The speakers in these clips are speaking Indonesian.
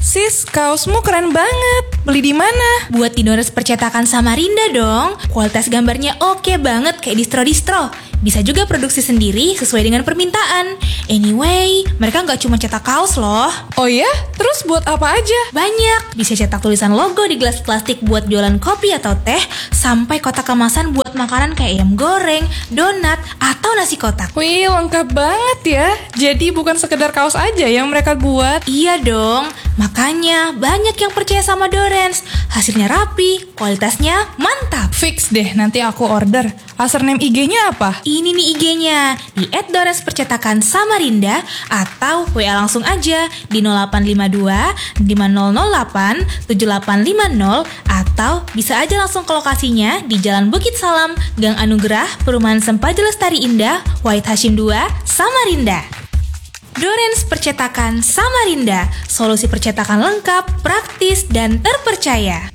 Sis, kaosmu keren banget. Beli di mana? Buat di Dores Percetakan Samarinda dong. Kualitas gambarnya oke banget kayak distro-distro. Bisa juga produksi sendiri sesuai dengan permintaan. Anyway, mereka nggak cuma cetak kaos loh. Oh ya? Terus buat apa aja? Banyak. Bisa cetak tulisan logo di gelas plastik buat jualan kopi atau teh, sampai kotak kemasan buat makanan kayak ayam goreng, donat, atau nasi kotak. Wih, lengkap banget ya. Jadi bukan sekedar kaos aja yang mereka buat. Iya dong. Makanya banyak yang percaya sama Dorens. Hasilnya rapi, kualitasnya mantap. Fix deh, nanti aku order. Username IG-nya apa? Ini nih IG-nya, di @Dores_Percetakan Samarinda, atau WA langsung aja di 0852 5008 7850, atau bisa aja langsung ke lokasinya di Jalan Bukit Salam, Gang Anugerah, Perumahan Sempaja Lestari Indah, Wahid Hashim 2, Samarinda. Dorens Percetakan Samarinda, solusi percetakan lengkap, praktis, dan terpercaya.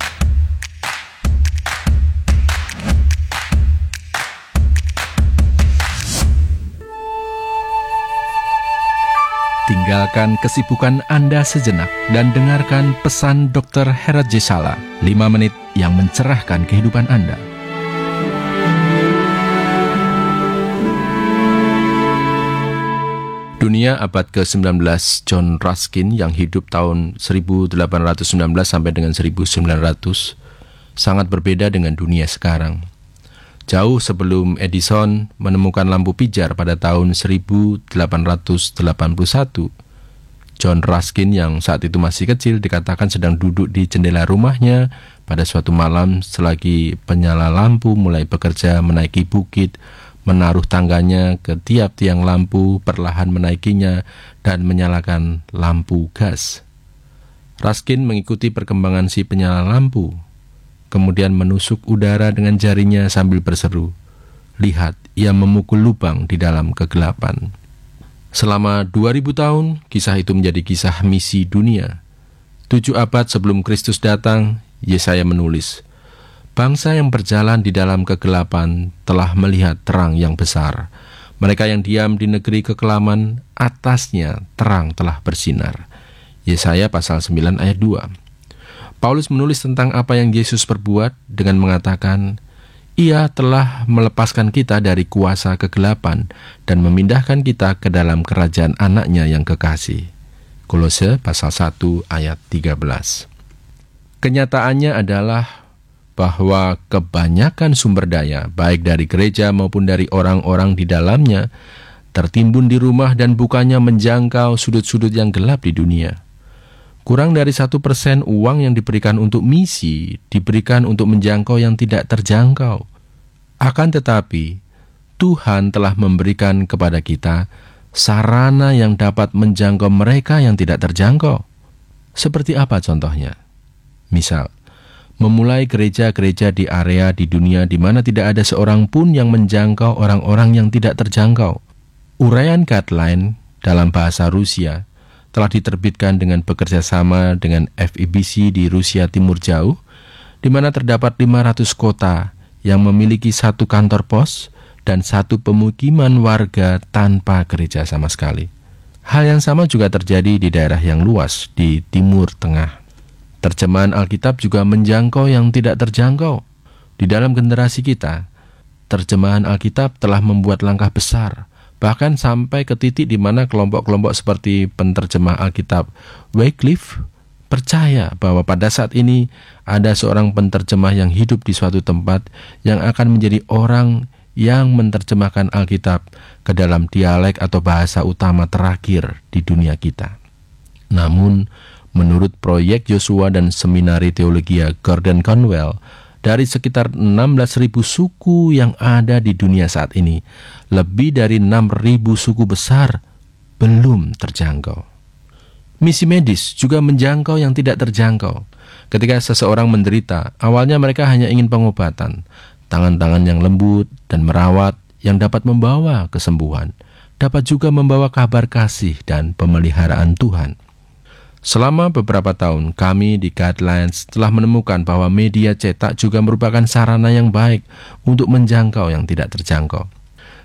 Tinggalkan kesibukan Anda sejenak dan dengarkan pesan Dr. Herat Jesala, 5 menit yang mencerahkan kehidupan Anda. Dunia abad ke-19, John Ruskin yang hidup tahun 1819 sampai dengan 1900 sangat berbeda dengan dunia sekarang. Jauh sebelum Edison menemukan lampu pijar pada tahun 1881, John Ruskin yang saat itu masih kecil dikatakan sedang duduk di jendela rumahnya pada suatu malam selagi penyala lampu mulai bekerja menaiki bukit, menaruh tangganya ke tiap tiang lampu, perlahan menaikinya dan menyalakan lampu gas. Ruskin mengikuti perkembangan si penyala lampu, kemudian menusuk udara dengan jarinya sambil berseru, "Lihat, ia memukul lubang di dalam kegelapan." Selama 2000 tahun, kisah itu menjadi kisah misi dunia. 7 abad sebelum Kristus datang, Yesaya menulis, "Bangsa yang berjalan di dalam kegelapan telah melihat terang yang besar. Mereka yang diam di negeri kekelaman, atasnya terang telah bersinar." Yesaya pasal 9 ayat 2. Paulus menulis tentang apa yang Yesus perbuat dengan mengatakan, "Ia telah melepaskan kita dari kuasa kegelapan dan memindahkan kita ke dalam kerajaan anaknya yang kekasih." Kolose pasal 1 ayat 13. Kenyataannya adalah bahwa kebanyakan sumber daya, baik dari gereja maupun dari orang-orang di dalamnya, tertimbun di rumah dan bukannya menjangkau sudut-sudut yang gelap di dunia. Kurang dari 1% uang yang diberikan untuk misi diberikan untuk menjangkau yang tidak terjangkau. Akan tetapi, Tuhan telah memberikan kepada kita sarana yang dapat menjangkau mereka yang tidak terjangkau. Seperti apa contohnya? Misal, memulai gereja-gereja di area di dunia di mana tidak ada seorang pun yang menjangkau orang-orang yang tidak terjangkau. Uraian guideline dalam bahasa Rusia telah diterbitkan dengan bekerja sama dengan FEBC di Rusia Timur Jauh, di mana terdapat 500 kota yang memiliki 1 kantor pos dan 1 pemukiman warga tanpa gereja sama sekali. Hal yang sama juga terjadi di daerah yang luas di Timur Tengah. Terjemahan Alkitab juga menjangkau yang tidak terjangkau. Di dalam generasi kita, terjemahan Alkitab telah membuat langkah besar, bahkan sampai ke titik di mana kelompok-kelompok seperti penterjemah Alkitab Wycliffe percaya bahwa pada saat ini ada seorang penterjemah yang hidup di suatu tempat yang akan menjadi orang yang menerjemahkan Alkitab ke dalam dialek atau bahasa utama terakhir di dunia kita. Namun, menurut proyek Yosua dan Seminari Teologia Gordon Conwell, dari sekitar 16.000 suku yang ada di dunia saat ini, lebih dari 6.000 suku besar belum terjangkau. Misi medis juga menjangkau yang tidak terjangkau. Ketika seseorang menderita, awalnya mereka hanya ingin pengobatan, tangan-tangan yang lembut dan merawat yang dapat membawa kesembuhan, dapat juga membawa kabar kasih dan pemeliharaan Tuhan. Selama beberapa tahun, kami di Guidelines telah menemukan bahwa media cetak juga merupakan sarana yang baik untuk menjangkau yang tidak terjangkau.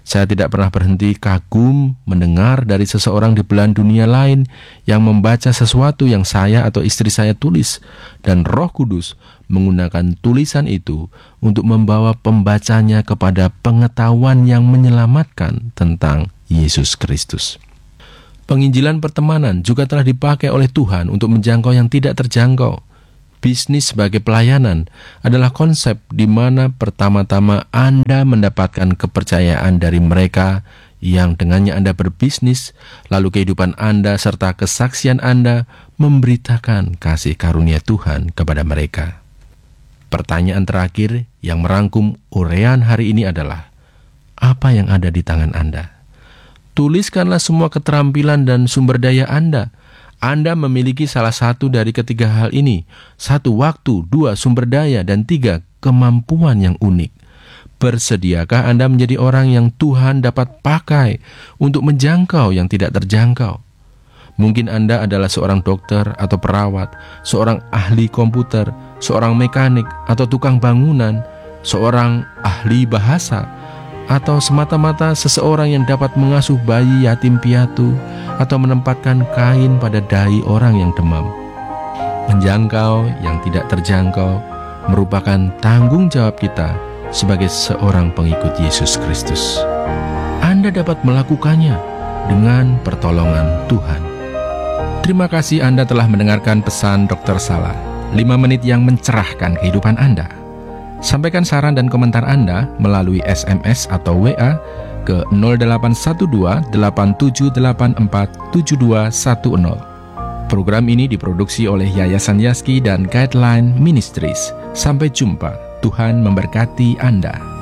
Saya tidak pernah berhenti kagum mendengar dari seseorang di belahan dunia lain yang membaca sesuatu yang saya atau istri saya tulis, dan Roh Kudus menggunakan tulisan itu untuk membawa pembacanya kepada pengetahuan yang menyelamatkan tentang Yesus Kristus. Penginjilan pertemanan juga telah dipakai oleh Tuhan untuk menjangkau yang tidak terjangkau. Bisnis sebagai pelayanan adalah konsep di mana pertama-tama Anda mendapatkan kepercayaan dari mereka yang dengannya Anda berbisnis, lalu kehidupan Anda serta kesaksian Anda memberitakan kasih karunia Tuhan kepada mereka. Pertanyaan terakhir yang merangkum uraian hari ini adalah, apa yang ada di tangan Anda? Tuliskanlah semua keterampilan dan sumber daya Anda. Anda memiliki salah satu dari ketiga hal ini: 1, waktu; 2, sumber daya; dan 3, kemampuan yang unik. Bersediakah Anda menjadi orang yang Tuhan dapat pakai untuk menjangkau yang tidak terjangkau? Mungkin Anda adalah seorang dokter atau perawat, seorang ahli komputer, seorang mekanik atau tukang bangunan, seorang ahli bahasa, atau semata-mata seseorang yang dapat mengasuh bayi yatim piatu atau menempatkan kain pada dahi orang yang demam. Menjangkau yang tidak terjangkau merupakan tanggung jawab kita sebagai seorang pengikut Yesus Kristus. Anda dapat melakukannya dengan pertolongan Tuhan. Terima kasih Anda telah mendengarkan pesan Dr. Sala, 5 menit yang mencerahkan kehidupan Anda. Sampaikan saran dan komentar Anda melalui SMS atau WA ke 0812 8784 7210. Program ini diproduksi oleh Yayasan Yaski dan Guideline Ministries. Sampai jumpa. Tuhan memberkati Anda.